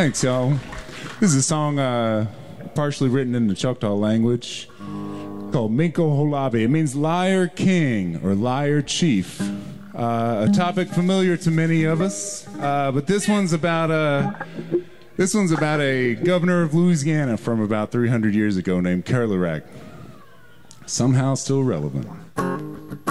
Thanks, y'all. This is a song partially written in the Choctaw language called Minko Holabi. It means liar king or liar chief. A topic familiar to many of us, but this one's about a governor of Louisiana from about 300 years ago named Kerlerac. Somehow still relevant.